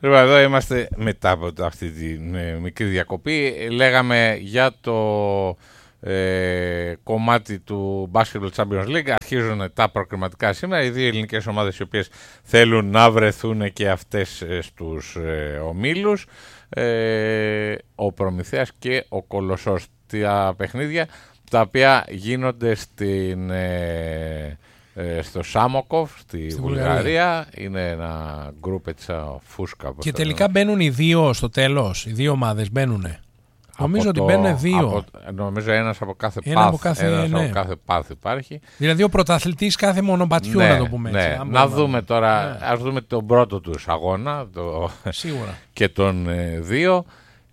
Λοιπόν, εδώ είμαστε μετά από αυτή τη μικρή διακοπή. Λέγαμε για το κομμάτι του Basketball Champions League. Αρχίζουν τα προκριματικά σήμερα. Οι δύο ελληνικές ομάδες οι οποίες θέλουν να βρεθούν και αυτές στους ομίλους. Ο Προμηθέας και ο Κολοσσός. Τα παιχνίδια τα οποία γίνονται στο Σάμοκοφ, στη Βουλγαρία. Είναι ένα γκρουπ έτσι φούσκα. Και τελικά μπαίνουν οι δύο στο τέλος. Οι δύο ομάδες μπαίνουν. Νομίζω ότι μπαίνουν δύο. Νομίζω ένας από κάθε από πάθ υπάρχει. Δηλαδή ο πρωταθλητής κάθε μονοπατιού, να το πούμε έτσι. Να δούμε τώρα, ας δούμε τον πρώτο τους αγώνα. Σίγουρα. Και τον δύο.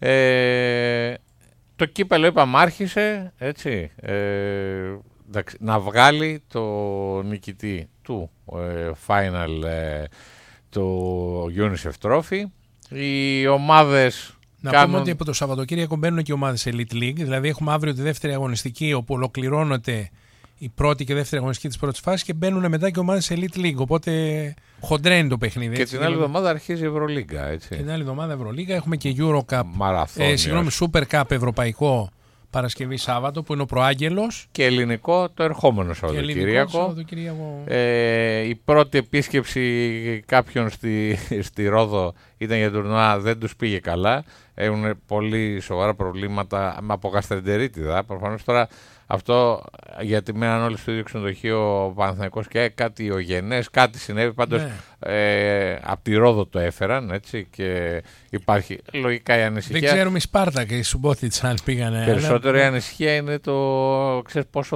Το κύπελλο είπαμε άρχισε, έτσι. Να βγάλει το νικητή του final του UNICEF Trophy. Οι ομάδες πούμε ότι από το Σαββατοκύριακο μπαίνουν και οι ομάδες Elite League. Δηλαδή έχουμε αύριο τη δεύτερη αγωνιστική όπου ολοκληρώνεται η πρώτη και δεύτερη αγωνιστική της πρώτης φάσης και μπαίνουν μετά και ομάδες Elite League. Οπότε χοντρένει το παιχνίδι. Και την άλλη εβδομάδα αρχίζει η Ευρωλίγκα. Έτσι. Και την άλλη εβδομάδα Ευρωλίγκα. Έχουμε και Eurocup. Super Cup ευρωπαϊκό Παρασκευή Σάββατο που είναι ο Προάγγελος. Και ελληνικό το ερχόμενο Σαββατοκύριακο. Η πρώτη επίσκεψη κάποιων στη Ρόδο ήταν για τουρνουά, δεν τους πήγε καλά. Έχουν πολύ σοβαρά προβλήματα από γαστρεντερίτιδα. Προφανώς τώρα αυτό γιατί μέναν όλοι στο ίδιο ξενοδοχείο ο Παναθηναϊκός και κάτι ιογενές, κάτι συνέβη. Πάντως από τη Ρόδο το έφεραν, έτσι, και υπάρχει λογικά η ανησυχία. Δεν ξέρουμε η Σπάρτα και η Σουμπότιτς αν πήγανε. Περισσότερο η ανησυχία είναι ξέρεις πόσο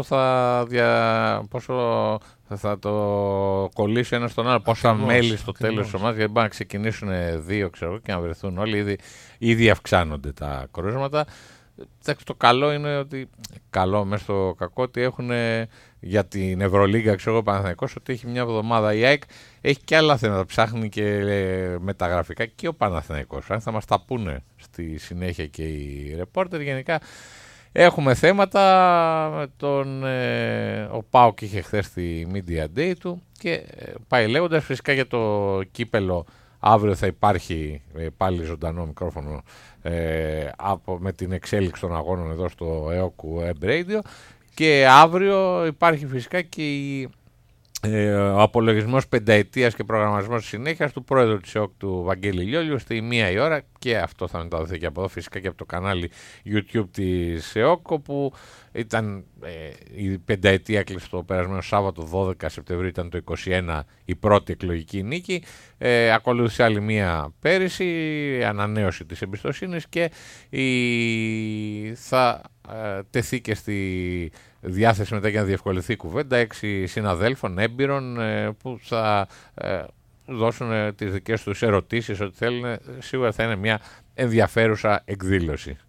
θα το κολλήσει ένα στον άλλο, πόσα μέλη στο τέλος της ομάδας, γιατί μπορεί να ξεκινήσουν δύο και να βρεθούν όλοι, ήδη αυξάνονται τα κρούσματα. Το καλό είναι ότι, καλό μέσα στο κακό, ότι έχουν για την Ευρωλίγκα, ξέρω εγώ, Παναθηναϊκός, ότι έχει μια εβδομάδα. Η ΑΕΚ έχει και άλλα θέματα, ψάχνει και μεταγραφικά, και ο Παναθηναϊκός. Αν θα μας τα πούνε στη συνέχεια και οι ρεπόρτερ, γενικά έχουμε θέματα. Ο ΠΑΟΚ είχε χθες τη Media Day του και πάει λέγοντας. Φυσικά για το κύπελλο αύριο θα υπάρχει πάλι ζωντανό μικρόφωνο με την εξέλιξη των αγώνων εδώ στο EOK Web Radio, και αύριο υπάρχει φυσικά και ο απολογισμός πενταετίας και προγραμματισμός συνέχειας του πρόεδρου της EOK, του Βαγγέλη Λιόλιου, στη 1 η ώρα, και αυτό θα μεταδοθεί και από εδώ, φυσικά και από το κανάλι YouTube της EOK, όπου ήταν η πενταετία κλειστό το περασμένο Σάββατο 12 Σεπτεμβρίου, ήταν το 21 η πρώτη εκλογική νίκη. Ακολούθησε άλλη μία πέρυσι, ανανέωση της εμπιστοσύνης, και θα τεθεί και στη διάθεση μετά για να διευκολυνθεί η κουβέντα 6 συναδέλφων έμπειρων που θα δώσουν τις δικές τους ερωτήσεις, ό,τι θέλουν. Σίγουρα θα είναι μια ενδιαφέρουσα εκδήλωση.